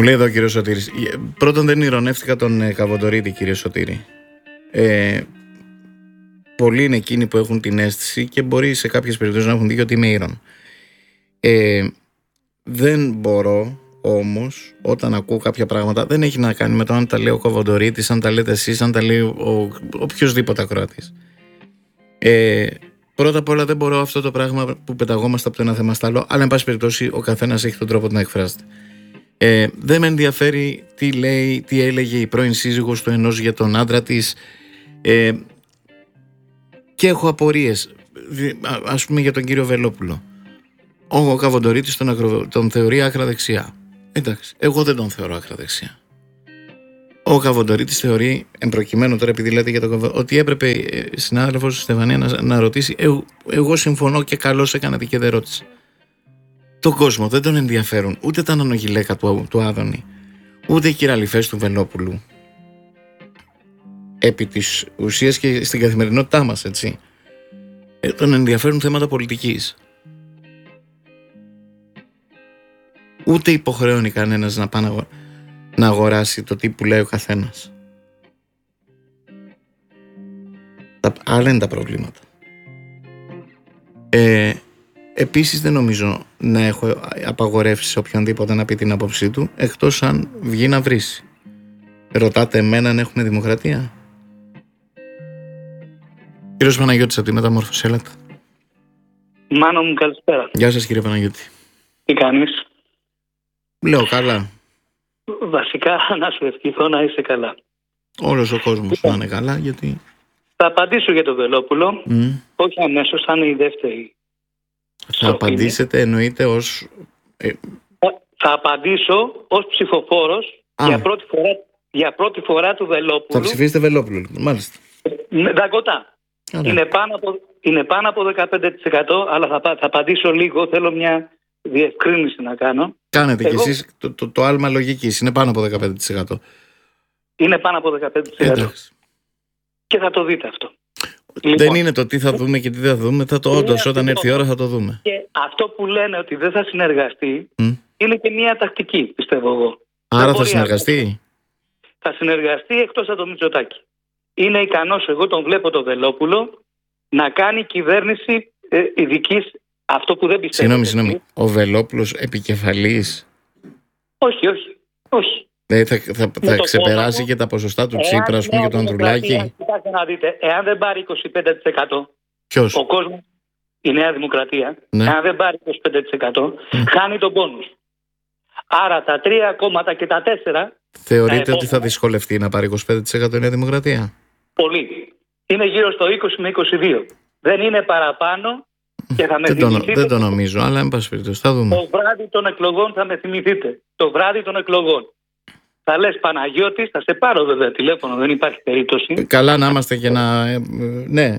Μου λέει εδώ ο κύριος Σωτήρης. Πρώτον, δεν ειρωνεύτηκα τον Καβοντορίτη, κύριε Σωτήρη. Πολλοί είναι εκείνοι που έχουν την αίσθηση και μπορεί σε κάποιες περιπτώσεις να έχουν δίκιο ότι είμαι ήρων. Δεν μπορώ όμως, όταν ακούω κάποια πράγματα, δεν έχει να κάνει με το αν τα λέει ο Καβοντορίτης, αν τα λέτε εσείς, αν τα λέει ο οποιοσδήποτε ακροατής. Πρώτα απ' όλα δεν μπορώ αυτό το πράγμα που πεταγόμαστε από το ένα θέμα στο άλλο, αλλά εν πάση περιπτώσει ο καθένας έχει τον τρόπο του να εκφράζεται. Δεν με ενδιαφέρει τι λέει, τι έλεγε η πρώην σύζυγος του ενός για τον άντρα της, και έχω απορίες, ας πούμε για τον κύριο Βελόπουλο. Ο Καβοντορίτης τον θεωρεί άκρα δεξιά. Εντάξει, εγώ δεν τον θεωρώ άκρα δεξιά. Ο Καβοντορίτης θεωρεί, εμπροκειμένου τώρα επειδή λέτε για τον Καβοντορίτη, ότι έπρεπε συνάδελφος Στεφανία να ρωτήσει. Εγώ συμφωνώ και καλώς έκανατε και δεν ρώτησα. Τον κόσμο δεν τον ενδιαφέρουν ούτε τα νανογυλαίκα του Άδωνη, ούτε οι κυραλιφές του Βελόπουλου. Επί της ουσίας και στην καθημερινότητά μας, έτσι. Τον ενδιαφέρουν θέματα πολιτικής. Ούτε υποχρεώνει κανένας να πάει να αγοράσει το τι που λέει ο καθένας. Άλλα είναι τα προβλήματα. Επίσης δεν νομίζω να έχω απαγορεύσει σε οποιονδήποτε να πει την άποψή του, εκτός αν βγει να βρίσει. Ρωτάτε εμένα αν έχουμε δημοκρατία? Κύριος Παναγιώτης από τη Μεταμόρφωση, έλατε. Μάνο μου, καλησπέρα. Γεια σας κύριε Παναγιώτη. Τι κάνεις? Λέω καλά. Βασικά να σου ευχηθώ να είσαι καλά. Όλος ο κόσμος να είναι καλά, γιατί... Θα απαντήσω για τον Βελόπουλο, όχι αμέσως, θα είναι η δεύτερη. Θα απαντήσετε, εννοείται ως... Θα απαντήσω ως ψηφοφόρος για πρώτη φορά του Βελόπουλου. Θα ψηφίσετε Βελόπουλο, μάλιστα. Δαγκωτά. Είναι πάνω από 15%, αλλά θα απαντήσω λίγο, θέλω μια διευκρίνηση να κάνω. Κάνετε κι εσείς το άλμα λογικής, είναι πάνω από 15%. Είναι πάνω από 15%. Εντάξει. Και θα το δείτε αυτό. Δεν είναι το τι θα δούμε και τι δεν θα δούμε, όντως όταν έρθει η ώρα θα το δούμε. Και αυτό που λένε ότι δεν θα συνεργαστεί είναι και μια τακτική, πιστεύω εγώ. Άρα θα συνεργαστεί? Θα συνεργαστεί εκτός από το Μητσοτάκη. Είναι ικανός, εγώ τον βλέπω τον Βελόπουλο, να κάνει κυβέρνηση ειδικής, αυτό που δεν πιστεύω. Συγγνώμη, ο Βελόπουλος επικεφαλής? Όχι. Θα ξεπεράσει και τα ποσοστά του Τσίπρα, ας πούμε, και του Ανδρουλάκη? Κοιτάξτε να δείτε, εάν δεν πάρει 25%, ποιος? Ο κόσμος, η Νέα Δημοκρατία, ναι. Εάν δεν πάρει 25%, χάνει τον πόνους. Άρα τα 3 κόμματα και τα 4... Θεωρείτε ότι θα δυσκολευτεί να πάρει 25% η Νέα Δημοκρατία? Πολύ. Είναι γύρω στο 20 με 22. Δεν είναι παραπάνω και θα με θυμηθείτε. Δεν το νομίζω, αλλά εν πάση περιπτώσει θα δούμε. Το βράδυ των εκλογών θα με θυμηθείτε. Το βράδυ των εκλογών. Θα λες Παναγιώτης, θα σε πάρω βέβαια τηλέφωνο, δεν υπάρχει περίπτωση. Καλά να είμαστε και να... ναι,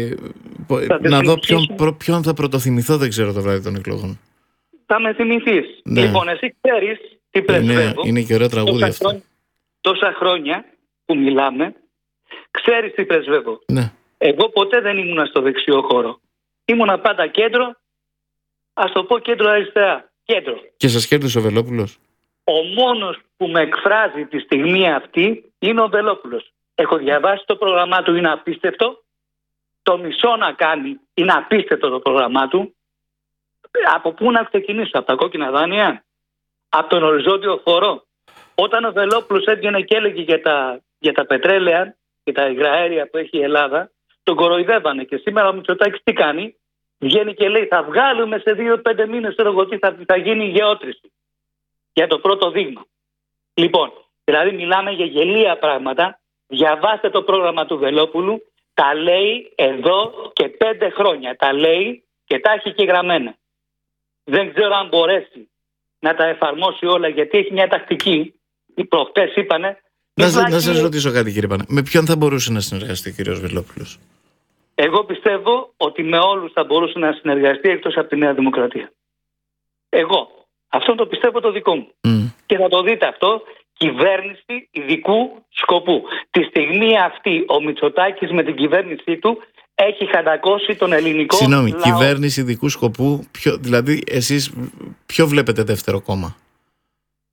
να δω ποιον θα πρωτοθυμηθώ, δεν ξέρω, το βράδυ των εκλογών. Θα με θυμηθείς. Ναι. Λοιπόν, εσύ ξέρεις τι πρεσβεύω. Είναι και ωραίο τραγούδι αυτό. Τόσα χρόνια που μιλάμε, ξέρεις τι πρεσβεύω. Ναι. Εγώ ποτέ δεν ήμουνα στο δεξιό χώρο. Ήμουνα πάντα κέντρο, ας το πω κέντρο αριστερά. Κέντρο. Και σας κέρδισε ο Βελόπουλος? Ο μόνος που με εκφράζει τη στιγμή αυτή είναι ο Βελόπουλος. Έχω διαβάσει το πρόγραμμά του, είναι απίστευτο. Το μισό να κάνει, είναι απίστευτο το πρόγραμμά του. Από πού να ξεκινήσω, από τα κόκκινα δάνεια, από τον οριζόντιο χώρο? Όταν ο Βελόπουλος έβγαινε και έλεγε για τα πετρέλαια και τα υγραέρια που έχει η Ελλάδα, τον κοροϊδεύανε. Και σήμερα ο Μητσοτάκης τι κάνει? Βγαίνει και λέει θα βγάλουμε σε 2-5 μήνες θα γίνει η γεώτρηση. Για το πρώτο δείγμα. Λοιπόν, δηλαδή μιλάμε για γελία πράγματα. Διαβάστε το πρόγραμμα του Βελόπουλου. Τα λέει εδώ και 5 χρόνια. Τα λέει και τα έχει και γραμμένα. Δεν ξέρω αν μπορέσει να τα εφαρμόσει όλα, γιατί έχει μια τακτική. Οι προχτές είπανε... Να σας ρωτήσω κάτι, κύριε Πανέ. Με ποιον θα μπορούσε να συνεργαστεί ο κύριος Βελόπουλος? Εγώ πιστεύω ότι με όλους θα μπορούσε να συνεργαστεί, εκτός από τη Νέα Δημοκρατία. Εγώ. Αυτό το πιστεύω το δικό μου. Και θα το δείτε αυτό, κυβέρνηση ειδικού σκοπού. Τη στιγμή αυτή ο Μητσοτάκης με την κυβέρνησή του έχει χαντακώσει τον ελληνικό λαό. Συγγνώμη, κυβέρνηση ειδικού σκοπού, δηλαδή εσείς ποιο βλέπετε δεύτερο κόμμα?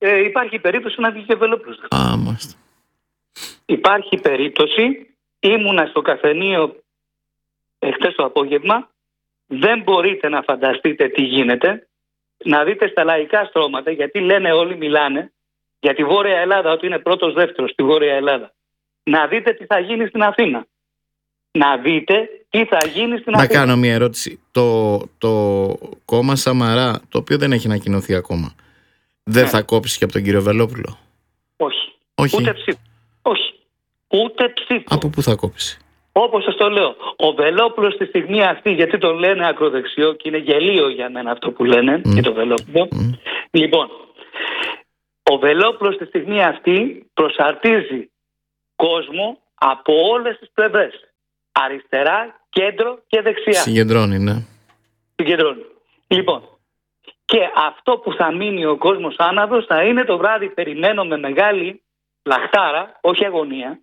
υπάρχει περίπτωση να βγει και ο Βελόπουλος. Μάλιστα. Υπάρχει περίπτωση, ήμουνα στο καφενείο χτες το απόγευμα, δεν μπορείτε να φανταστείτε τι γίνεται, να δείτε στα λαϊκά στρώματα, γιατί λένε όλοι, μιλάνε για τη Βόρεια Ελλάδα, ότι είναι πρώτος δεύτερος στη Βόρεια Ελλάδα. Να δείτε τι θα γίνει στην Αθήνα. Να δείτε τι θα γίνει στην Αθήνα. Να κάνω μια ερώτηση. Το κόμμα Σαμαρά, το οποίο δεν έχει ανακοινωθεί ακόμα, δεν θα κόψει και από τον κύριο Βελόπουλο? Όχι. Ούτε ψήφο. Όχι. Ούτε ψήφο. Από πού θα κόψει? Όπως σας το λέω, ο Βελόπουλος στη στιγμή αυτή, γιατί τον λένε ακροδεξιό και είναι γελίο για μένα αυτό που λένε για τον Βελόπουλο. Λοιπόν, ο Βελόπουλος στη στιγμή αυτή προσαρτίζει κόσμο από όλες τις πλευρές. Αριστερά, κέντρο και δεξιά. Συγκεντρώνει, ναι. Συγκεντρώνει. Λοιπόν, και αυτό που θα μείνει ο κόσμος άναυδος θα είναι το βράδυ, περιμένω με μεγάλη λαχτάρα, όχι αγωνία.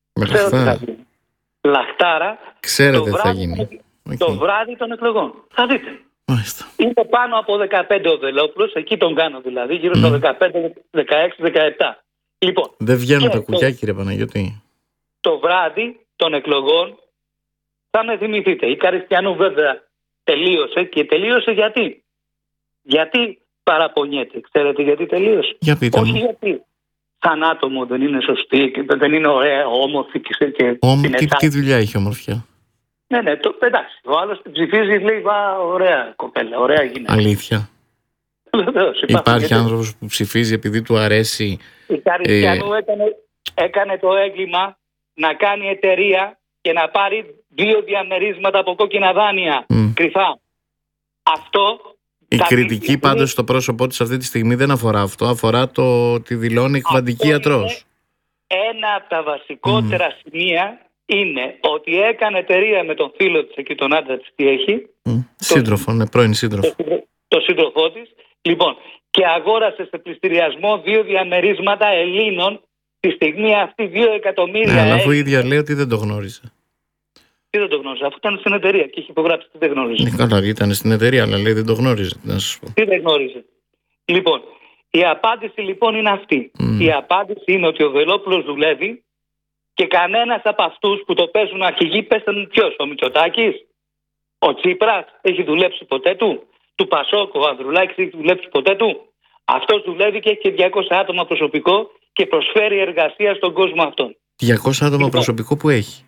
Λαχτάρα. Ξέρετε τι θα γίνει. Το βράδυ των εκλογών. Θα δείτε. Μάλιστα. Είναι πάνω από 15 ο Βελόπουλος, εκεί τον κάνω δηλαδή, γύρω στο 15, 16, 17. Λοιπόν, δεν βγαίνουν τα κουκιά, κύριε Παναγιώτη. Το βράδυ των εκλογών θα με θυμηθείτε. Η Καριστιανού βέβαια τελείωσε, και τελείωσε γιατί? Γιατί παραπονιέται? Ξέρετε γιατί τελείωσε? Για πείτε μου. Όχι γιατί σαν άτομο δεν είναι σωστή και δεν είναι ωραία, όμορφη και τι δουλειά έχει ομορφιά? Ναι, εντάξει. Ο άλλος την ψηφίζει, λέει, ωραία κοπέλα, ωραία γυναίκα. Αλήθεια? Βεβαίως, υπάρχει άνθρωπος που ψηφίζει επειδή του αρέσει? Η Καριστιανού έκανε το έγκλημα να κάνει εταιρεία και να πάρει 2 διαμερίσματα από κόκκινα δάνεια κρυφά. Αυτό. Η κριτική πάντως στο πρόσωπό της αυτή τη στιγμή δεν αφορά αυτό. Αφορά το ότι δηλώνει εκβαντική ιατρός. Ένα από τα βασικότερα σημεία είναι ότι έκανε εταιρεία με τον φίλο της και τον άντρα της, τι έχει. Σύντροφο, ναι, πρώην σύντροφο. Το σύντροφό της. Λοιπόν, και αγόρασε σε πληστηριασμό 2 διαμερίσματα Ελλήνων τη στιγμή αυτή 2 εκατομμύρια. Ναι, αλλά αφού η ίδια λέει ότι δεν το γνώριζε. Τι δεν το γνώριζε? Αφού ήταν στην εταιρεία και είχε υπογράψει, τι δεν γνώριζε? Καλά, ήταν στην εταιρεία, αλλά λέει δεν το γνώριζε. Να σας πω. Τι δεν γνώριζε? Λοιπόν, η απάντηση λοιπόν είναι αυτή. Η απάντηση είναι ότι ο Βελόπουλος δουλεύει και κανένας από αυτούς που το παίζουν αρχηγοί, πέστε μου ποιος? Ο Μητσοτάκης? Ο Τσίπρας έχει δουλέψει ποτέ του? Του Πασόκ, ο Ανδρουλάκης έχει δουλέψει ποτέ του? Αυτός δουλεύει και έχει και 200 άτομα προσωπικό και προσφέρει εργασία στον κόσμο αυτόν. 200 άτομα προσωπικό που έχει?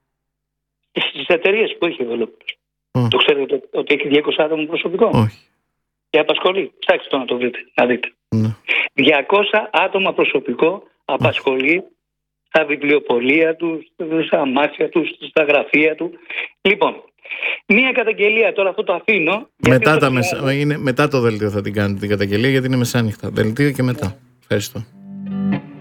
Στις εταιρείες που έχει ο Βελόπουλος. Το ξέρετε ότι έχει 200 άτομα προσωπικό? Όχι. Και απασχολεί. Ψάξτε το να το βρείτε, να δείτε. 200 άτομα προσωπικό απασχολεί στα βιβλιοπωλεία του, στα αμάξια του, στα γραφεία του. Λοιπόν, μία καταγγελία τώρα, αυτό το αφήνω. Μετά το δελτίο θα την κάνετε την καταγγελία, γιατί είναι μεσάνυχτα. Δελτίο και μετά. Ευχαριστώ.